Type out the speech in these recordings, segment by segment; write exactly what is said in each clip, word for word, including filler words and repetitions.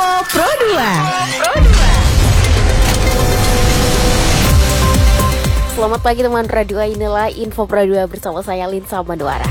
Pro dua. Selamat pagi teman Radio, inilah Info Pro dua bersama saya Linsa Manduara.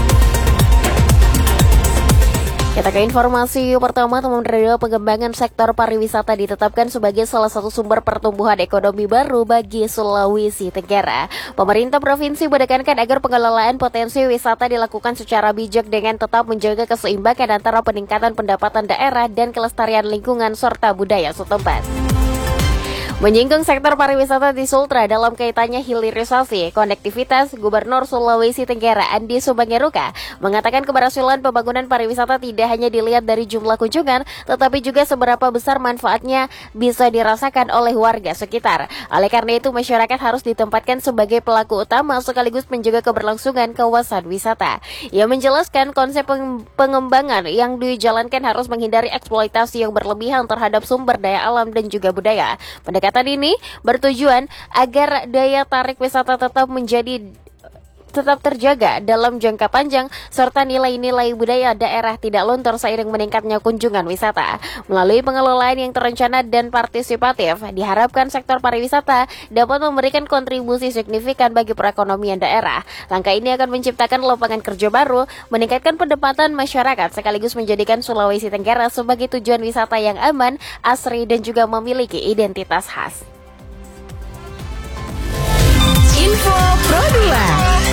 Kita ke informasi pertama, teman radio. Pengembangan sektor pariwisata ditetapkan sebagai salah satu sumber pertumbuhan ekonomi baru bagi Sulawesi Tenggara. Pemerintah provinsi menekankan agar pengelolaan potensi wisata dilakukan secara bijak dengan tetap menjaga keseimbangan antara peningkatan pendapatan daerah dan kelestarian lingkungan serta budaya setempat. Menyinggung sektor pariwisata di Sultra dalam kaitannya hilirisasi konektivitas, Gubernur Sulawesi Tenggara Andi Subangeruka mengatakan keberhasilan pembangunan pariwisata tidak hanya dilihat dari jumlah kunjungan, tetapi juga seberapa besar manfaatnya bisa dirasakan oleh warga sekitar. Oleh karena itu, masyarakat harus ditempatkan sebagai pelaku utama sekaligus menjaga keberlangsungan kawasan wisata. Ia menjelaskan konsep pengembangan yang dijalankan harus menghindari eksploitasi yang berlebihan terhadap sumber daya alam dan juga budaya. Pendekatan ini bertujuan agar daya tarik wisata tetap menjadi tetap terjaga dalam jangka panjang serta nilai-nilai budaya daerah tidak luntur seiring meningkatnya kunjungan wisata. Melalui pengelolaan yang terencana dan partisipatif, diharapkan sektor pariwisata dapat memberikan kontribusi signifikan bagi perekonomian daerah. Langkah ini akan menciptakan lapangan kerja baru, meningkatkan pendapatan masyarakat sekaligus menjadikan Sulawesi Tenggara sebagai tujuan wisata yang aman, asri dan juga memiliki identitas khas. Info Pro dua.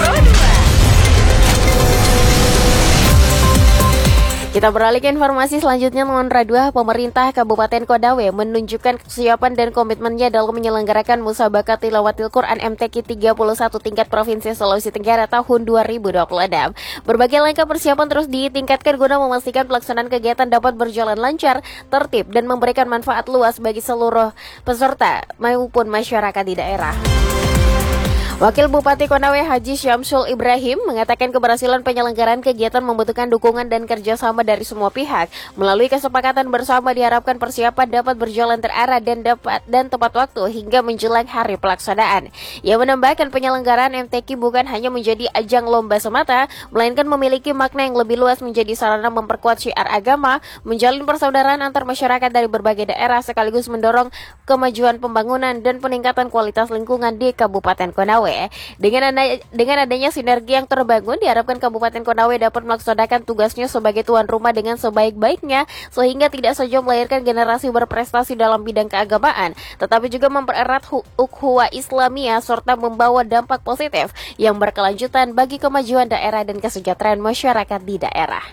Kita beralih ke informasi selanjutnya, teman Radio. Pemerintah Kabupaten Kodawe menunjukkan kesiapan dan komitmennya dalam menyelenggarakan Musabaqah Tilawatil Quran M T Q tiga puluh satu tingkat Provinsi Sulawesi Tenggara tahun dua ribu dua puluh enam. Berbagai langkah persiapan terus ditingkatkan guna memastikan pelaksanaan kegiatan dapat berjalan lancar, tertib, dan memberikan manfaat luas bagi seluruh peserta maupun masyarakat di daerah. Wakil Bupati Konawe Haji Syamsul Ibrahim mengatakan keberhasilan penyelenggaraan kegiatan membutuhkan dukungan dan kerjasama dari semua pihak. Melalui kesepakatan bersama diharapkan persiapan dapat berjalan terarah dan dapat dan tepat waktu hingga menjelang hari pelaksanaan. Ia menambahkan penyelenggaraan M T Q bukan hanya menjadi ajang lomba semata, melainkan memiliki makna yang lebih luas menjadi sarana memperkuat syiar agama, menjalin persaudaraan antar masyarakat dari berbagai daerah sekaligus mendorong kemajuan pembangunan dan peningkatan kualitas lingkungan di Kabupaten Konawe. Dengan, ada, dengan adanya sinergi yang terbangun, diharapkan Kabupaten Konawe dapat melaksanakan tugasnya sebagai tuan rumah dengan sebaik-baiknya, sehingga tidak saja melahirkan generasi berprestasi dalam bidang keagamaan, tetapi juga mempererat ukhuwah Islamiyah serta membawa dampak positif yang berkelanjutan bagi kemajuan daerah dan kesejahteraan masyarakat di daerah.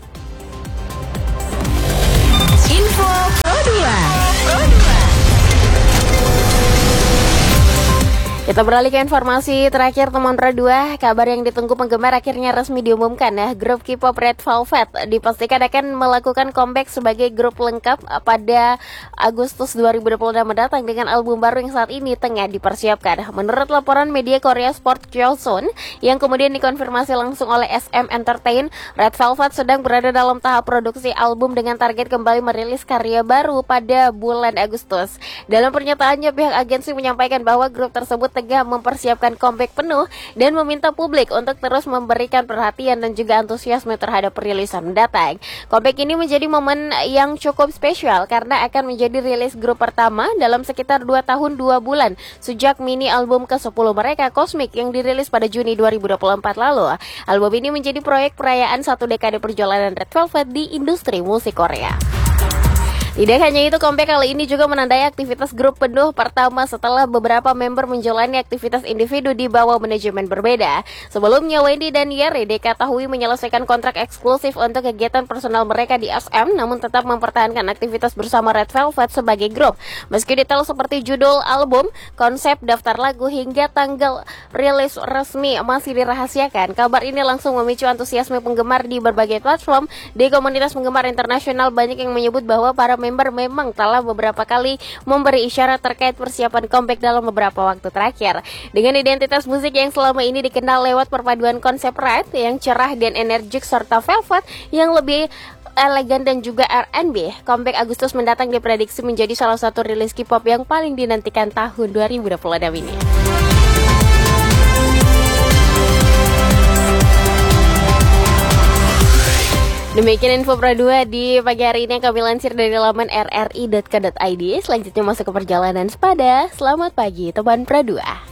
Info Pro dua. Kita beralih ke informasi terakhir, teman Radio. Kabar yang ditunggu penggemar akhirnya resmi diumumkan ya. Grup K-pop Red Velvet dipastikan akan melakukan comeback sebagai grup lengkap pada Agustus dua ribu dua puluh enam mendatang dengan album baru yang saat ini tengah dipersiapkan. Menurut laporan media Korea Sport Joseon yang kemudian dikonfirmasi langsung oleh S M Entertain, Red Velvet sedang berada dalam tahap produksi album dengan target kembali merilis karya baru pada bulan Agustus. Dalam pernyataannya, pihak agensi menyampaikan bahwa grup tersebut tengah mempersiapkan comeback penuh dan meminta publik untuk terus memberikan perhatian dan juga antusiasme terhadap perilisan mendatang. Comeback ini menjadi momen yang cukup spesial karena akan menjadi rilis grup pertama dalam sekitar dua tahun dua bulan sejak mini album ke sepuluh mereka, Cosmic, yang dirilis pada Juni dua ribu dua puluh empat lalu. Album ini menjadi proyek perayaan satu dekade perjalanan Red Velvet di industri musik Korea. Tidak hanya itu, comeback kali ini juga menandai aktivitas grup penuh pertama setelah beberapa member menjalani aktivitas individu di bawah manajemen berbeda. Sebelumnya, Wendy dan Yeri diketahui menyelesaikan kontrak eksklusif untuk kegiatan personal mereka di S M, namun tetap mempertahankan aktivitas bersama Red Velvet sebagai grup. Meski detail seperti judul album, konsep, daftar lagu, hingga tanggal rilis resmi masih dirahasiakan, kabar ini langsung memicu antusiasme penggemar di berbagai platform. Di komunitas penggemar internasional, banyak yang menyebut bahwa para member memang telah beberapa kali memberi isyarat terkait persiapan comeback dalam beberapa waktu terakhir. Dengan identitas musik yang selama ini dikenal lewat perpaduan konsep rap yang cerah dan energik serta Velvet yang lebih elegan dan juga R and B, comeback Agustus mendatang diprediksi menjadi salah satu rilis K-pop yang paling dinantikan tahun dua ribu dua puluh enam ini. Demikian info Pro dua di pagi hari ini yang kami lansir dari laman r r i dot co dot i d. Selanjutnya masuk ke perjalanan sepada. Selamat pagi teman Pro dua.